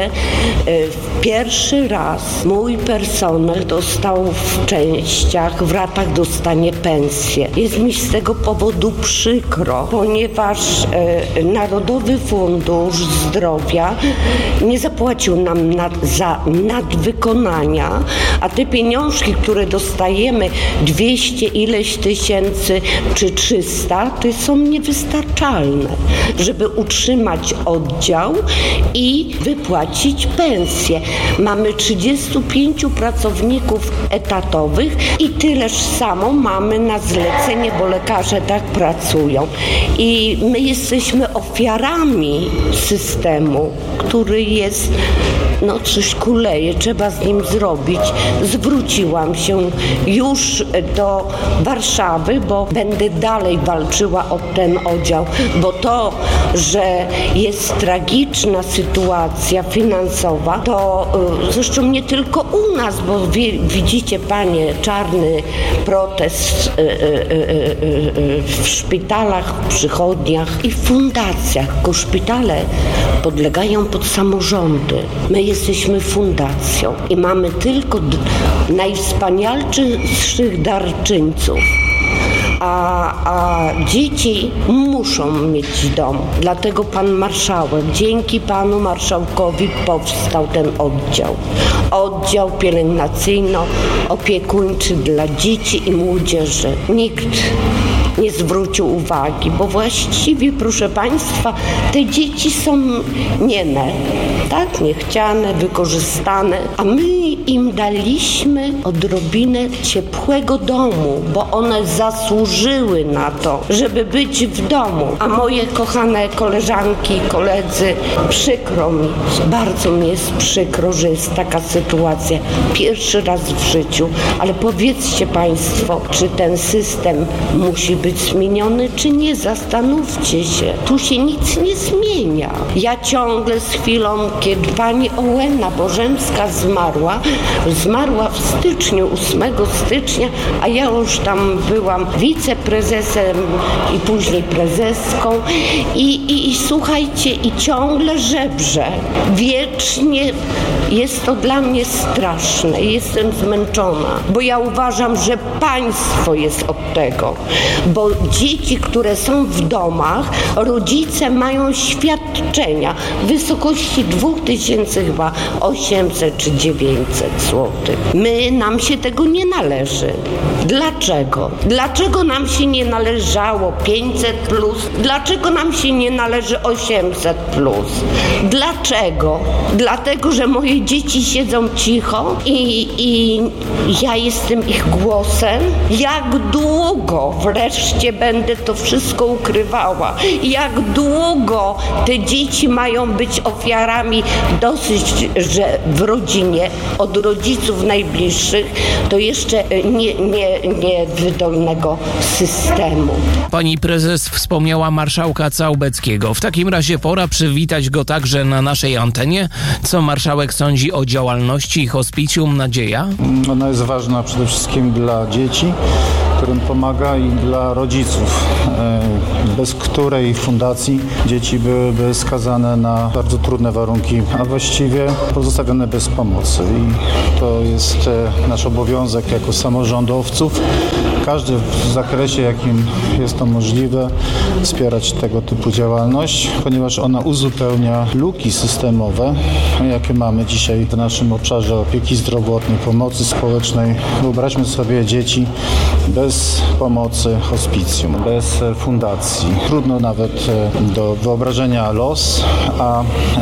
Pierwszy raz mój personel dostał w częściach, w ratach dostanie pensję. Jest mi z tego powodu przykro, ponieważ Narodowy Fundusz Zdrowia nie zapłacił nam za nadwykonania, a te pieniążki, które dostajemy, 200 ileś tysięcy czy 300, to są niewystarczalne, żeby utrzymać oddział i wypłacić pensję. Mamy 35 pracowników etatowych i tyleż samo mamy na zlecenie, bo lekarze tak pracują. I my jesteśmy ofiarami systemu, który jest, coś kuleje, trzeba z nim zrobić. Zwróciłam się już do Warszawy, bo będę dalej walczyła o ten oddział, bo to, że jest tragiczna sytuacja finansowa, to zresztą nie tylko u nas, bo widzicie Panie, czarny protest w szpitalach, w przychodniach i w fundacjach, bo szpitale podlegają pod samorządy. My jesteśmy fundacją i mamy tylko najwspanialszych darczyńców. A dzieci muszą mieć dom. Dlatego pan marszałek, dzięki panu marszałkowi powstał ten oddział. Oddział pielęgnacyjno-opiekuńczy dla dzieci i młodzieży. Nikt nie zwrócił uwagi, bo właściwie, proszę Państwa, te dzieci są nieme, tak? Niechciane, wykorzystane, a my im daliśmy odrobinę ciepłego domu, bo one zasłużyły na to, żeby być w domu. A moje kochane koleżanki i koledzy, przykro mi, bardzo mi jest przykro, że jest taka sytuacja. Pierwszy raz w życiu, ale powiedzcie Państwo, czy ten system musi być być zmieniony, czy nie? Zastanówcie się. Tu się nic nie zmienia. Ja ciągle z chwilą, kiedy pani Ołena Bożemska zmarła w styczniu, 8 stycznia, a ja już tam byłam wiceprezesem i później prezeską i słuchajcie, i ciągle żebrze. Wiecznie jest to dla mnie straszne. Jestem zmęczona, bo ja uważam, że państwo jest od tego, bo dzieci, które są w domach, rodzice mają świadczenia w wysokości 2000 chyba 800 czy 900 zł. Nam się tego nie należy. Dlaczego? Dlaczego nam się nie należało 500+? Dlaczego nam się nie należy 800+? Dlaczego? Dlatego, że moje dzieci siedzą cicho i ja jestem ich głosem? Jak długo wreszcie będę to wszystko ukrywała? Jak długo te dzieci mają być ofiarami dosyć, że w rodzinie od rodziców najbliższych to jeszcze niewydolnego systemu. Pani prezes wspomniała marszałka Całbeckiego. W takim razie pora przywitać go także na naszej antenie. Co marszałek sądzi o działalności Hospicjum Nadzieja? Ona jest ważna przede wszystkim dla dzieci, którym pomaga, i dla rodziców, bez której fundacji dzieci byłyby skazane na bardzo trudne warunki, a właściwie pozostawione bez pomocy. I to jest nasz obowiązek jako samorządowców, każdy w zakresie, jakim jest to możliwe, wspierać tego typu działalność, ponieważ ona uzupełnia luki systemowe, jakie mamy dzisiaj w naszym obszarze opieki zdrowotnej, pomocy społecznej. Wyobraźmy sobie dzieci bez pomocy hospicjum, bez fundacji. Trudno nawet do wyobrażenia los, a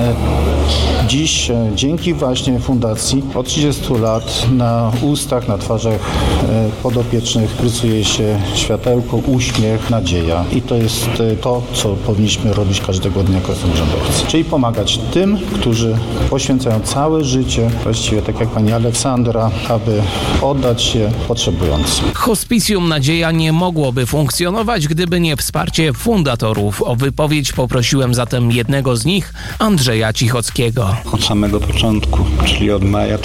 dziś dzięki właśnie fundacji od 30 lat na ustach, na twarzach podopiecznych rysuje się światełko, uśmiech, nadzieja. I to jest to, co powinniśmy robić każdego dnia jako samorządowcy. Czyli pomagać tym, którzy poświęcają całe życie, właściwie tak jak pani Aleksandra, aby oddać się potrzebującym. Hospicjum Nadzieja nie mogłoby funkcjonować, gdyby nie wsparcie fundatorów. O wypowiedź poprosiłem zatem jednego z nich, Andrzeja Cichockiego. Od samego początku, czyli od maja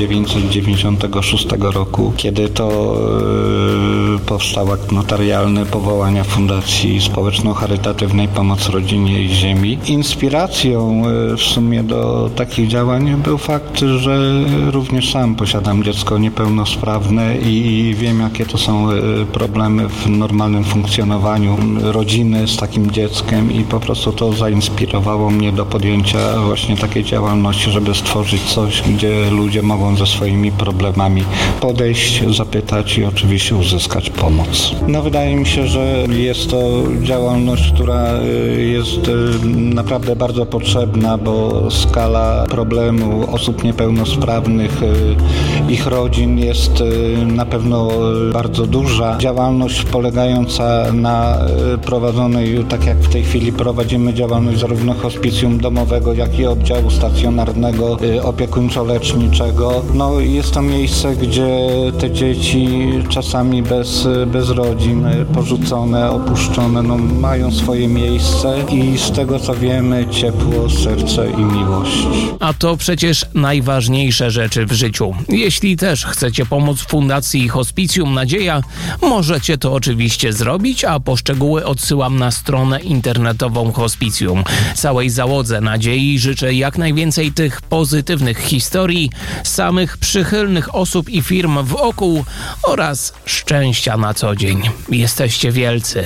1996 roku, kiedy to powstał akt notarialny powołania Fundacji Społeczno-Charytatywnej Pomoc Rodzinie i Ziemi. Inspiracją w sumie do takich działań był fakt, że również sam posiadam dziecko niepełnosprawne i wiem, jakie to są problemy w normalnym funkcjonowaniu rodziny z takim dzieckiem, i po prostu to zainspirowało mnie do podjęcia właśnie takiej działalności, żeby stworzyć coś, gdzie ludzie mogą ze swoimi problemami podejść, zapytać i oczywiście uzyskać pomoc. No, wydaje mi się, że jest to działalność, która jest naprawdę bardzo potrzebna, bo skala problemu osób niepełnosprawnych, ich rodzin jest na pewno bardzo duża. Działalność polegająca na prowadzonej, tak jak w tej chwili prowadzimy działalność zarówno hospicjum domowego, jak i oddziału stacjonarnego, opiekuńczo-leczniczego. No, jest to miejsce, gdzie te dzieci czasami bez rodzin, porzucone, opuszczone, no, mają swoje miejsce i z tego co wiemy, ciepło, serce i miłość. A to przecież najważniejsze rzeczy w życiu. Jeśli też chcecie pomóc Fundacji Hospicjum Nadzieja, możecie to oczywiście zrobić, a po szczegóły odsyłam na stronę internetową Hospicjum. Całej załodze Nadziei życzę jak najwięcej tych pozytywnych historii, samych przychylnych osób i firm wokół oraz szczęścia na co dzień. Jesteście wielcy.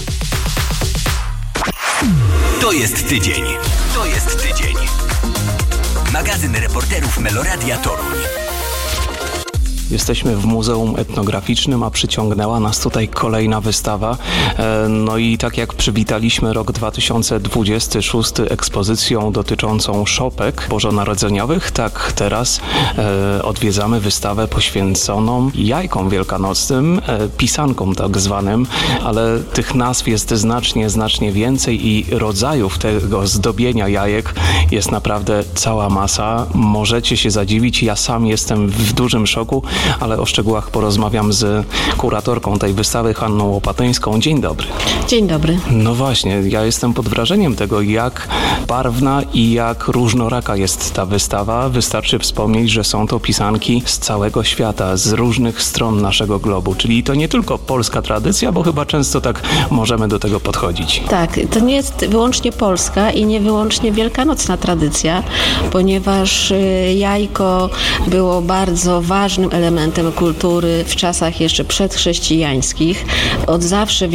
To jest tydzień. To jest tydzień. Magazyn reporterów Meloradia Toruń. Jesteśmy w Muzeum Etnograficznym, a przyciągnęła nas tutaj kolejna wystawa. No i tak jak przywitaliśmy rok 2026 ekspozycją dotyczącą szopek bożonarodzeniowych, tak teraz odwiedzamy wystawę poświęconą jajkom wielkanocnym, pisankom tak zwanym, ale tych nazw jest znacznie więcej i rodzajów tego zdobienia jajek jest naprawdę cała masa. Możecie się zadziwić, ja sam jestem w dużym szoku. ale o szczegółach porozmawiam z kuratorką tej wystawy, Hanną Łopatyńską. Dzień dobry. Dzień dobry. No właśnie, ja jestem pod wrażeniem tego, jak barwna i jak różnoraka jest ta wystawa. Wystarczy wspomnieć, że są to pisanki z całego świata, z różnych stron naszego globu, czyli to nie tylko polska tradycja, bo chyba często tak możemy do tego podchodzić. Tak, to nie jest wyłącznie polska i nie wyłącznie wielkanocna tradycja, ponieważ jajko było bardzo ważnym elementem kultury w czasach jeszcze przedchrześcijańskich. Od zawsze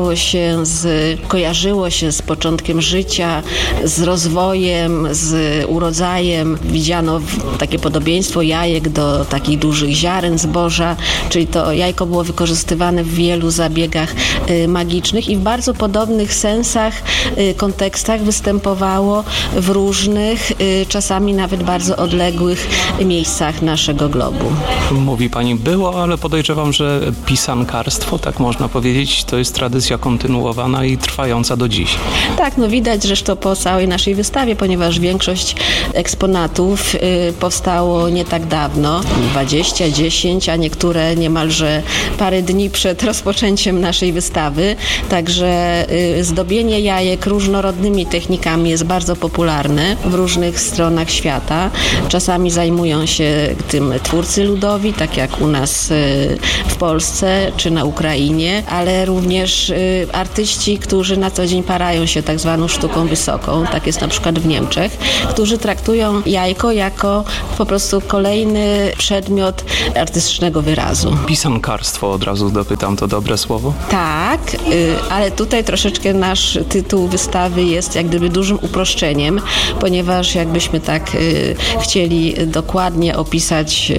kojarzyło się z początkiem życia, z rozwojem, z urodzajem. Widziano takie podobieństwo jajek do takich dużych ziaren zboża, czyli to jajko było wykorzystywane w wielu zabiegach magicznych i w bardzo podobnych sensach, kontekstach występowało w różnych, czasami nawet bardzo odległych miejscach naszego globu. Mówi pani było, ale podejrzewam, że pisankarstwo, tak można powiedzieć, to jest tradycja kontynuowana i trwająca do dziś. Tak, no widać zresztą po całej naszej wystawie, ponieważ większość eksponatów powstało nie tak dawno, 20, 10, a niektóre niemalże parę dni przed rozpoczęciem naszej wystawy. Także zdobienie jajek różnorodnymi technikami jest bardzo popularne w różnych stronach świata. Czasami zajmują się tym twórcy ludowi, tak jak u nas w Polsce czy na Ukrainie, ale również artyści, którzy na co dzień parają się tak zwaną sztuką wysoką, tak jest na przykład w Niemczech, którzy traktują jajko jako po prostu kolejny przedmiot artystycznego wyrazu. Pisankarstwo, od razu dopytam, to dobre słowo? Tak, ale tutaj troszeczkę nasz tytuł wystawy jest jak gdyby dużym uproszczeniem, ponieważ jakbyśmy tak chcieli dokładnie opisać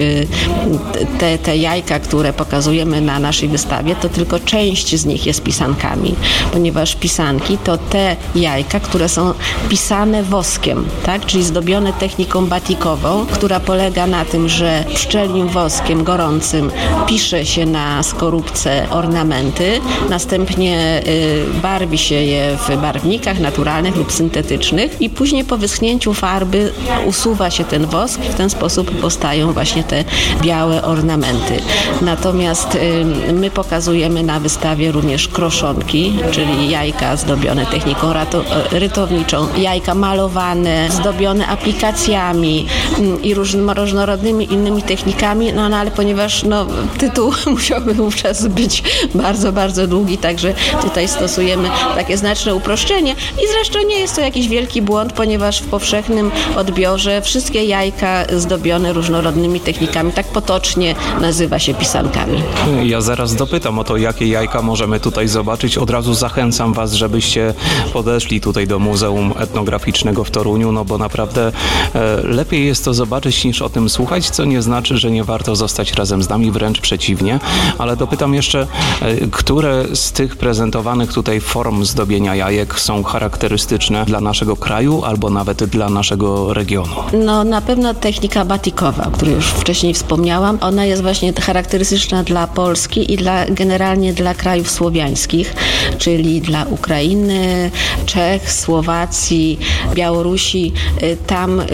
te jajka, które pokazujemy na naszej wystawie, to tylko część z nich jest pisankami, ponieważ pisanki to te jajka, które są pisane woskiem, tak? Czyli zdobione techniką batikową, która polega na tym, że pszczelim woskiem gorącym pisze się na skorupce ornamenty, następnie barwi się je w barwnikach naturalnych lub syntetycznych i później po wyschnięciu farby usuwa się ten wosk i w ten sposób powstają właśnie te białe ornamenty. Natomiast my pokazujemy na wystawie również kroszonki, czyli jajka zdobione techniką rytowniczą, jajka malowane, zdobione aplikacjami i różnorodnymi innymi technikami, no ale ponieważ tytuł musiałby wówczas być bardzo, bardzo długi, także tutaj stosujemy takie znaczne uproszczenie i zresztą nie jest to jakiś wielki błąd, ponieważ w powszechnym odbiorze wszystkie jajka zdobione różnorodnymi technikami, tak potocznie nazywa się pisankami. Ja zaraz dopytam o to, jakie jajka możemy tutaj zobaczyć. Od razu zachęcam was, żebyście podeszli tutaj do Muzeum Etnograficznego w Toruniu, no bo naprawdę lepiej jest to zobaczyć niż o tym słuchać, co nie znaczy, że nie warto zostać razem z nami, wręcz przeciwnie. Ale dopytam jeszcze, które z tych prezentowanych tutaj form zdobienia jajek są charakterystyczne dla naszego kraju albo nawet dla naszego regionu? No na pewno technika batikowa, o której już wcześniej wspomniałam. Ona jest właśnie charakterystyczna dla Polski i generalnie dla krajów słowiańskich, czyli dla Ukrainy, Czech, Słowacji, Białorusi. Tam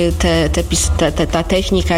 ta technika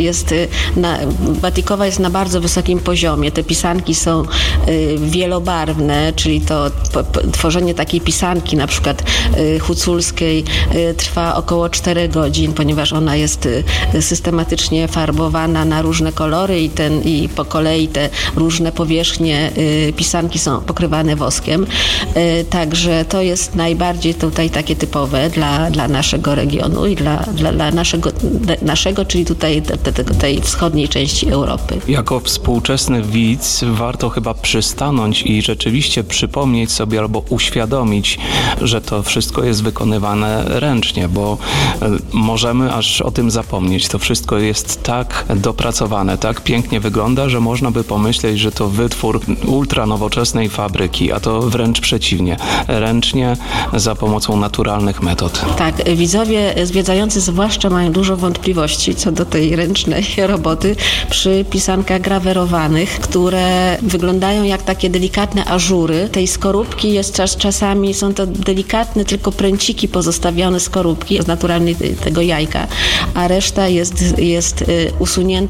batikowa jest na bardzo wysokim poziomie. Te pisanki są wielobarwne, czyli to tworzenie takiej pisanki, na przykład huculskiej, trwa około 4 godzin, ponieważ ona jest systematycznie farbowana na różne kolory i po kolei te różne powierzchnie pisanki są pokrywane woskiem. Także to jest najbardziej tutaj takie typowe dla naszego regionu i dla naszego, czyli tutaj tej wschodniej części Europy. Jako współczesny widz warto chyba przystanąć i rzeczywiście przypomnieć sobie albo uświadomić, że to wszystko jest wykonywane ręcznie, bo możemy aż o tym zapomnieć. To wszystko jest tak dopracowane, tak pięknie wygląda, że można by pomyśleć, że to wytwór ultranowoczesnej fabryki, a to wręcz przeciwnie. Ręcznie, za pomocą naturalnych metod. Tak, widzowie zwiedzający zwłaszcza mają dużo wątpliwości co do tej ręcznej roboty przy pisankach grawerowanych, które wyglądają jak takie delikatne ażury. Tej skorupki jest czasami, są to delikatne tylko pręciki pozostawione skorupki z naturalnej tego jajka, a reszta jest usunięta za pomocą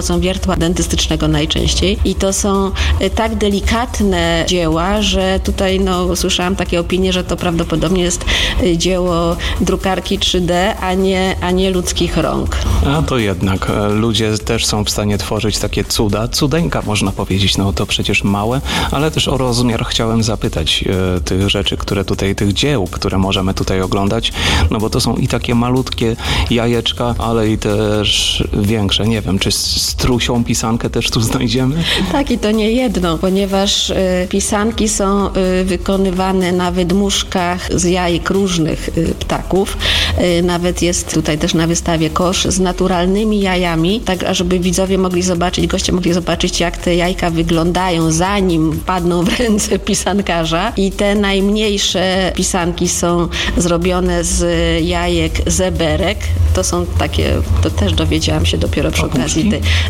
pomocą wiertła dentystycznego najczęściej. I to są tak delikatne dzieła, że tutaj słyszałam takie opinie, że to prawdopodobnie jest dzieło drukarki 3D, a nie ludzkich rąk. A to jednak ludzie też są w stanie tworzyć takie cudeńka można powiedzieć, to przecież małe, ale też o rozmiar chciałem zapytać tych rzeczy, tych dzieł, które możemy tutaj oglądać, bo to są i takie malutkie jajeczka, ale i też większe. Nie wiem, czy strusią pisankę też tu znajdziemy? Tak, i to nie jedno, ponieważ pisanki są wykonywane na wydmuszkach z jajek różnych ptaków. Nawet jest tutaj też na wystawie kosz z naturalnymi jajami, tak ażeby widzowie goście mogli zobaczyć, jak te jajka wyglądają, zanim padną w ręce pisankarza. I te najmniejsze pisanki są zrobione z jajek zeberek. To są takie, to też dowiedziałam się dopiero przy okazji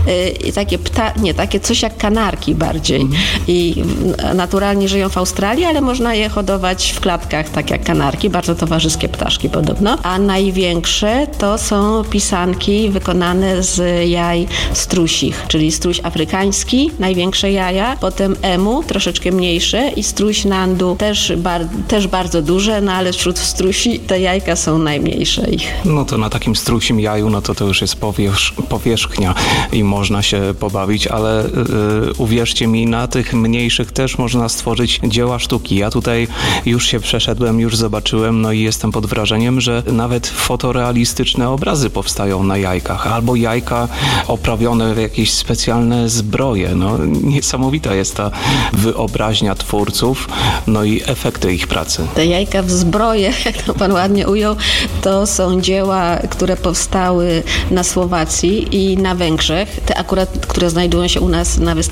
takie coś jak kanarki bardziej. I naturalnie żyją w Australii, ale można je hodować w klatkach, tak jak kanarki, bardzo towarzyskie ptaszki podobno. A największe to są pisanki wykonane z jaj strusich, czyli struś afrykański, największe jaja, potem emu, troszeczkę mniejsze i struś nandu, też bardzo duże, ale wśród strusi te jajka są najmniejsze ich. To na takim strusim jaju, to już jest powierzchnia i można się pobawić, ale uwierzcie mi, na tych mniejszych też można stworzyć dzieła sztuki. Ja tutaj już się przeszedłem, już zobaczyłem, i jestem pod wrażeniem, że nawet fotorealistyczne obrazy powstają na jajkach, albo jajka oprawione w jakieś specjalne zbroje. Niesamowita jest ta wyobraźnia twórców, i efekty ich pracy. Te jajka w zbroje, jak to pan ładnie ujął, to są dzieła, które powstały na Słowacji i na Węgrzech. Te akurat, które znajdują się u nas na wystawie